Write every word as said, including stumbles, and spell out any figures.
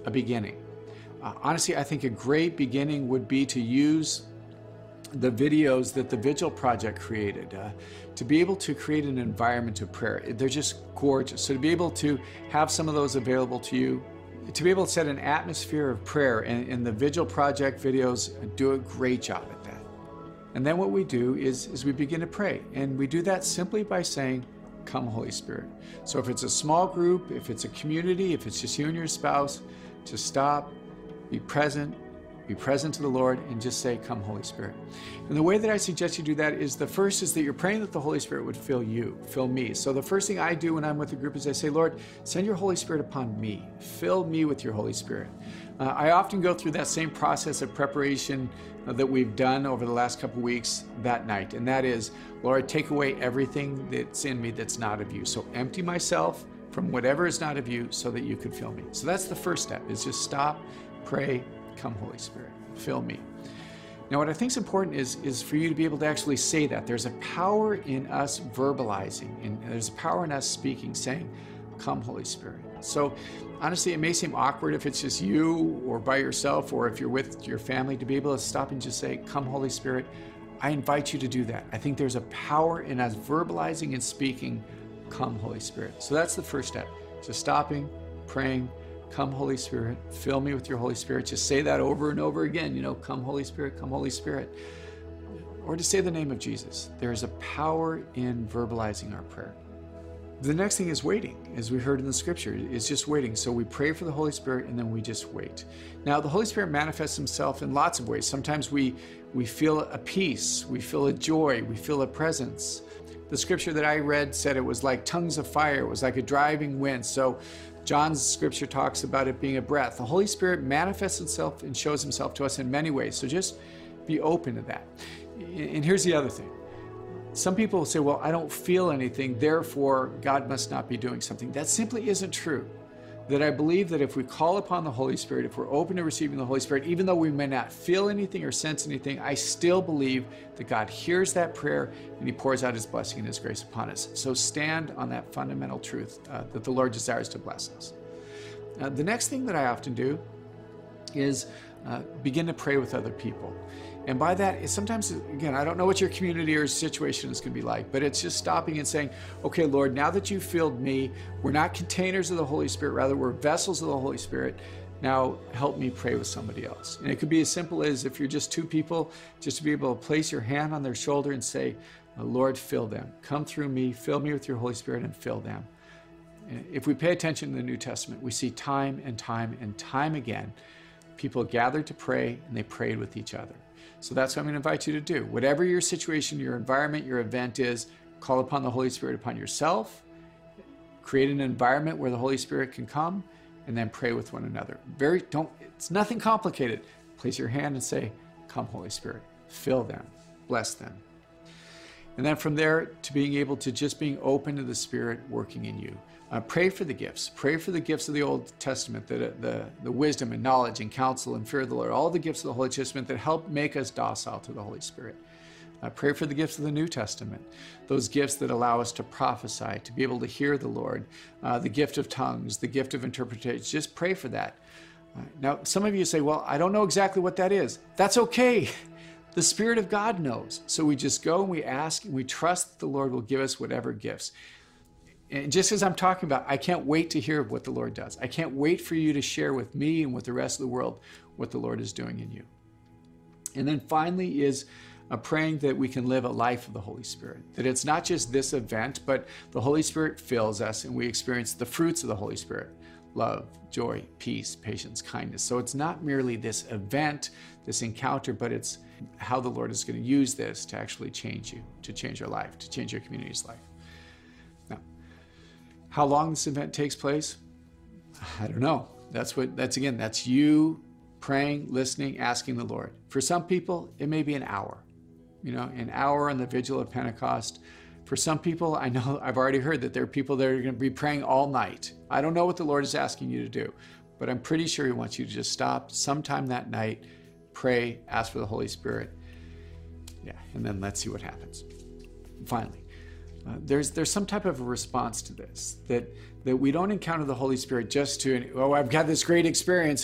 a beginning. Uh, honestly, I think a great beginning would be to use the videos that the Vigil Project created, uh, to be able to create an environment of prayer. They're just gorgeous. So to be able to have some of those available to you, to be able to set an atmosphere of prayer, and, and the Vigil Project videos do a great job at that. And then what we do is, is we begin to pray. And we do that simply by saying, "Come, Holy Spirit." So if it's a small group, if it's a community, if it's just you and your spouse, to stop, be present, be present to the Lord, and just say, "Come, Holy Spirit." And the way that I suggest you do that is, the first is that you're praying that the Holy Spirit would fill you, fill me. So the first thing I do when I'm with a group is I say, "Lord, send your Holy Spirit upon me. Fill me with your Holy Spirit." Uh, I often go through that same process of preparation uh, that we've done over the last couple weeks that night. And that is, "Lord, take away everything that's in me that's not of you. So empty myself from whatever is not of you so that you could fill me." So that's the first step, is just stop, pray, "Come, Holy Spirit, fill me." Now, what I think is important is, is for you to be able to actually say that. There's a power in us verbalizing, and there's a power in us speaking, saying, "Come, Holy Spirit." So honestly, it may seem awkward if it's just you or by yourself, or if you're with your family, to be able to stop and just say, "Come, Holy Spirit." I invite you to do that. I think there's a power in us verbalizing and speaking, "Come, Holy Spirit." So that's the first step. Just stopping, praying, "Come, Holy Spirit, fill me with your Holy Spirit." Just say that over and over again, you know, "Come, Holy Spirit, come, Holy Spirit." Or to say the name of Jesus. There is a power in verbalizing our prayer. The next thing is waiting, as we heard in the scripture, is just waiting. So we pray for the Holy Spirit, and then we just wait. Now, the Holy Spirit manifests himself in lots of ways. Sometimes we, we feel a peace, we feel a joy, we feel a presence. The scripture that I read said it was like tongues of fire. It was like a driving wind. So John's scripture talks about it being a breath. The Holy Spirit manifests himself and shows himself to us in many ways. So just be open to that. And here's the other thing. Some people will say, "Well, I don't feel anything, therefore God must not be doing something." That simply isn't true. That I believe that if we call upon the Holy Spirit, if we're open to receiving the Holy Spirit, even though we may not feel anything or sense anything, I still believe that God hears that prayer and he pours out his blessing and his grace upon us. So stand on that fundamental truth uh, that the Lord desires to bless us. Uh, the next thing that I often do is uh, begin to pray with other people. And by that, it's sometimes, again, I don't know what your community or situation is going to be like, but it's just stopping and saying, "Okay, Lord, now that you've filled me, we're not containers of the Holy Spirit, rather we're vessels of the Holy Spirit. Now help me pray with somebody else." And it could be as simple as, if you're just two people, just to be able to place your hand on their shoulder and say, "Lord, fill them. Come through me, fill me with your Holy Spirit and fill them." If we pay attention to the New Testament, we see time and time and time again, people gathered to pray, and they prayed with each other. So that's what I'm going to invite you to do. Whatever your situation, your environment, your event is, call upon the Holy Spirit upon yourself, create an environment where the Holy Spirit can come, and then pray with one another. Very, don't, it's nothing complicated. Place your hand and say, "Come, Holy Spirit, fill them, bless them." And then from there, to being able to just being open to the Spirit working in you. Uh, pray for the gifts. Pray for the gifts of the Old Testament, the, the, the wisdom and knowledge and counsel and fear of the Lord, all the gifts of the Holy Testament that help make us docile to the Holy Spirit. Uh, pray for the gifts of the New Testament, those gifts that allow us to prophesy, to be able to hear the Lord, uh, the gift of tongues, the gift of interpretation. Just pray for that. Uh, now, some of you say, "Well, I don't know exactly what that is." That's okay. The Spirit of God knows. So we just go and we ask and we trust that the Lord will give us whatever gifts. And just as I'm talking about, I can't wait to hear what the Lord does. I can't wait for you to share with me and with the rest of the world what the Lord is doing in you. And then finally is uh, praying that we can live a life of the Holy Spirit. That it's not just this event, but the Holy Spirit fills us and we experience the fruits of the Holy Spirit: love, joy, peace, patience, kindness. So it's not merely this event, this encounter, but it's how the Lord is going to use this to actually change you, to change your life, to change your community's life. Now, how long this event takes place, I don't know. That's what, that's again, that's you praying, listening, asking the Lord. For some people, it may be an hour, you know, an hour on the vigil of Pentecost. For some people, I know I've already heard that there are people that are going to be praying all night. I don't know what the Lord is asking you to do, but I'm pretty sure he wants you to just stop sometime that night, pray, ask for the Holy Spirit. Yeah, and then let's see what happens. Finally, Uh, there's there's some type of a response to this, that that we don't encounter the Holy Spirit just to, oh, I've got this great experience